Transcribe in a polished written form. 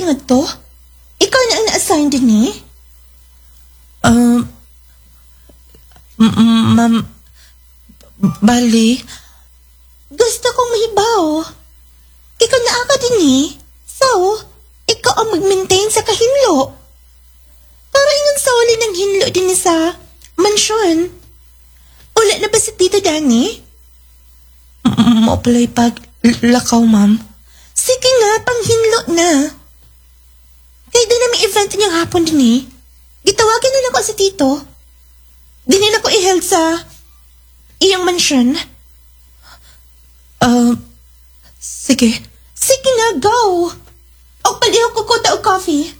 nga to? Ikaw na ang na-assign din eh? Ma'am, bali, Gusto kong mahibaw. Ikaw na ako din eh. So, ikaw ang mag-maintain sa kahinlo. Para ingon sa uli ng hinlo din sa mansyon. Ula na ba si Tito Danny? maupalay pag lakaw, ma'am. Sige nga, panghinlo na. Kaya doon na may event niyang hapon din eh. Gitawagin na lang ko si Tito. Dinin ako i-held sa iyong mansyon. Sige. Sige nga, go. O paliho ko kuta o coffee.